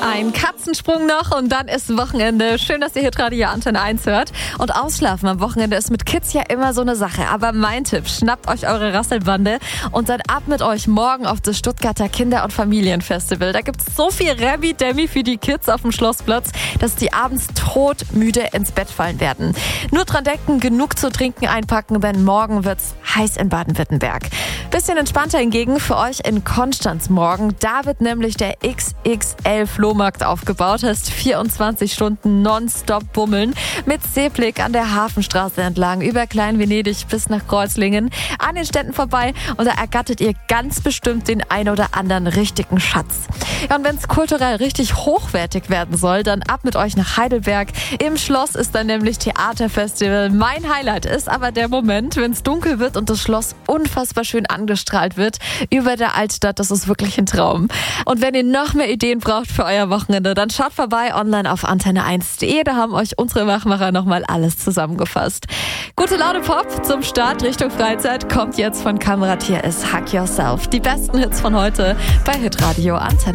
Ein Katzensprung noch und dann ist Wochenende. Schön, dass ihr Hitradio Antenne 1 hört. Und Ausschlafen am Wochenende ist mit Kids ja immer so eine Sache. Aber mein Tipp, schnappt euch eure Rasselbande und dann ab mit euch morgen auf das Stuttgarter Kinder- und Familienfestival. Da gibt's so viel Remi-Demi für die Kids auf dem Schlossplatz, dass die abends todmüde ins Bett fallen werden. Nur dran denken, genug zu trinken einpacken, denn morgen wird's heiß in Baden-Württemberg. Bisschen entspannter hingegen für euch in Konstanz morgen. Da wird nämlich der XXL-Flohmarkt aufgebaut. Heißt 24 Stunden nonstop bummeln mit Seeblick an der Hafenstraße entlang über Klein-Venedig bis nach Kreuzlingen an den Ständen vorbei und da ergattert ihr ganz bestimmt den ein oder anderen richtigen Schatz. Ja, und wenn es kulturell richtig hochwertig werden soll, dann ab mit euch nach Heidelberg. Im Schloss ist dann nämlich Theaterfestival. Mein Highlight ist aber der Moment, wenn es dunkel wird und das Schloss unfassbar schön angestrahlt wird über der Altstadt. Das ist wirklich ein Traum. Und wenn ihr noch mehr Ideen braucht für euer Wochenende, dann schaut vorbei online auf antenne1.de. Da haben euch unsere Wachmacher nochmal alles zusammengefasst. Gute Laune Pop zum Start Richtung Freizeit kommt jetzt von Kamerad. Hier ist Hack Yourself. Die besten Hits von heute bei Hitradio Antenne.